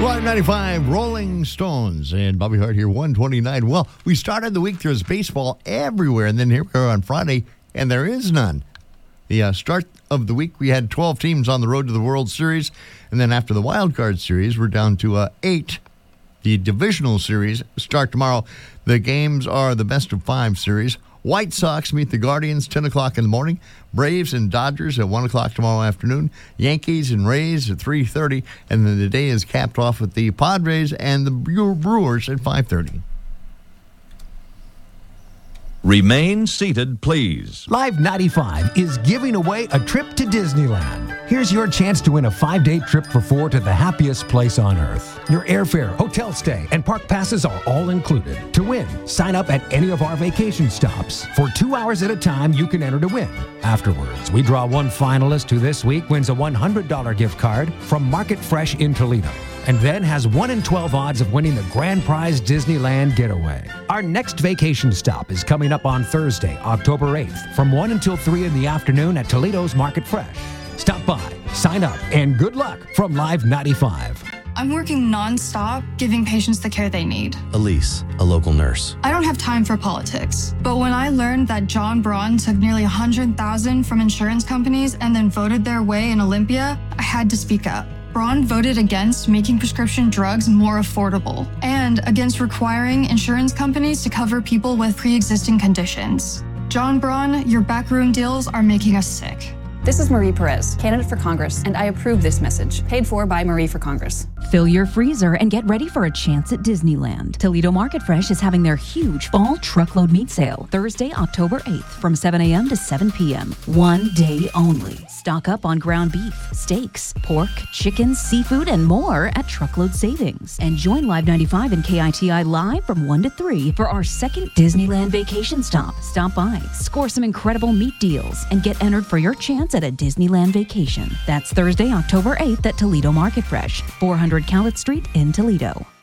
Live 95, Rolling Stones, and Bobby Hart here, 129. Well, we started the week, there's baseball everywhere, and then here we are on Friday, and there is none. The start of the week, we had 12 teams on the road to the World Series, and then after the Wild Card Series, we're down to 8. The Divisional Series start tomorrow. The games are the best of 5 series. White Sox meet the Guardians 10 o'clock in the morning. Braves and Dodgers at 1 o'clock tomorrow afternoon. Yankees and Rays at 3:30. And then the day is capped off with the Padres and the Brewers at 5:30. Remain seated, please. Live 95 is giving away a trip to Disneyland. Here's your chance to win a 5-day trip for 4 to the happiest place on earth. Your airfare, hotel stay, and park passes are all included. To win, sign up at any of our vacation stops. For 2 hours at a time, you can enter to win. Afterwards, we draw one finalist who this week wins a $100 gift card from Market Fresh in Toledo, and then has 1 in 12 odds of winning the grand prize Disneyland getaway. Our next vacation stop is coming up on Thursday, October 8th, from 1 until 3 in the afternoon at Toledo's Market Fresh. Stop by, sign up, and good luck from Live 95. I'm working non-stop, giving patients the care they need. Elise, a local nurse. I don't have time for politics, but when I learned that John Braun took nearly $100,000 from insurance companies and then voted their way in Olympia, I had to speak up. Braun voted against making prescription drugs more affordable and against requiring insurance companies to cover people with pre-existing conditions. John Braun, your backroom deals are making us sick. This is Marie Perez, candidate for Congress, and I approve this message. Paid for by Marie for Congress. Fill your freezer and get ready for a chance at Disneyland. Toledo Market Fresh is having their huge fall truckload meat sale Thursday, October 8th from 7 a.m. to 7 p.m. 1 day only. Stock up on ground beef, steaks, pork, chicken, seafood, and more at Truckload Savings. And join Live 95 and KITI live from 1 to 3 for our second Disneyland vacation stop. Stop by, score some incredible meat deals, and get entered for your chance at a Disneyland vacation. That's Thursday, October 8th at Toledo Market Fresh, 400 Cowlett Street in Toledo.